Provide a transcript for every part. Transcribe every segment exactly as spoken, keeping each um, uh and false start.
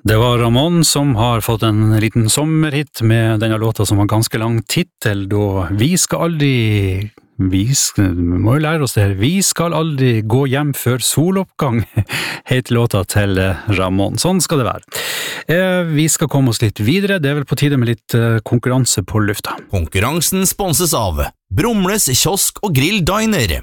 Det var Ramón som har fått en liten sommerhit med denne låta som har ganske lang titel, da Vi skal aldri, vi skal, vi må jo lære oss det her, Vi skal aldri gå hjem før soloppgang, heter låta til Ramón. Sånn skal det være. Eh, vi skal komme oss litt videre, det er vel på tide med litt eh, konkurranse på lufta. Konkurransen sponses av Brumles kiosk og grill diner.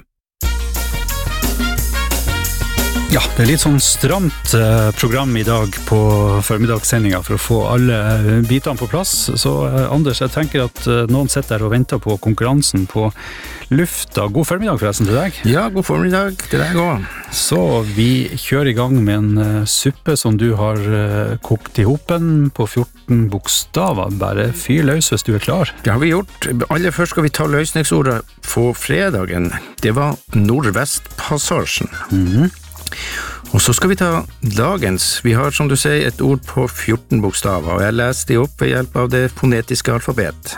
Ja, det er litt sånn stramt eh, program i dag på formidagssendingen for å få alle eh, bitene på plass. Så eh, Anders, jeg tenker at eh, noen sitter der og venter på konkurransen på lufta. God formiddag forresten til deg. Ja, god formiddag til deg også. Så vi kjører i gang med en eh, suppe som du har eh, kokt i hopen på fjorten bokstaver. Bare fyr løs hvis du er klar. Det har vi gjort. Aller først skal vi ta løsningsordet på fredagen. Det var Nordvestpassasjen. Mhm. Og så skal vi ta dagens. Vi har, som du sier, et ord på fjorten bokstaver, og jeg leser de opp ved hjelp av det fonetiske alfabet.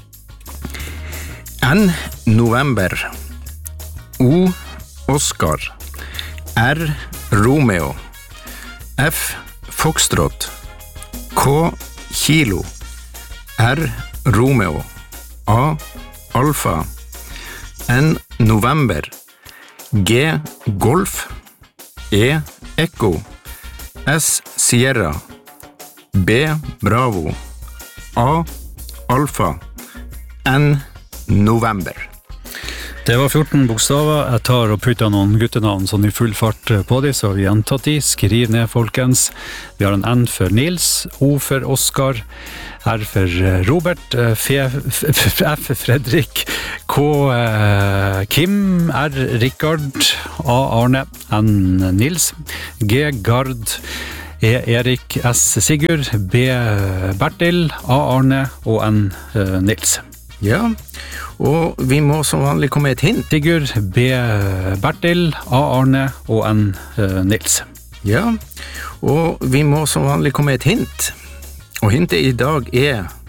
N. November. O. Oscar. R. Romeo. F. Foxtrot. K. Kilo. R. Romeo. A. Alfa. N. November. G. Golf. E. Echo. S. Sierra. B. Bravo. A. Alfa. N. November. Det var fjorten bokstaver. Jeg tar og putter noen guttenavn sånn i full fart på de, så vi gjentatt de. Skriv ned, folkens. Vi har en N for Nils, O for Oscar, R for Robert, F, F Fredrik, K Kim, R Rikard, A Arne, N Nils, G Gard, E Erik, S Sigurd, B Bertil, A Arne og N Nils. Ja, og vi må som vanlig komme med et hint. Sigurd, B Bertil, A Arne og N Nils. Ja, og vi må som vanlig komme med et hint. Og hintet i dag er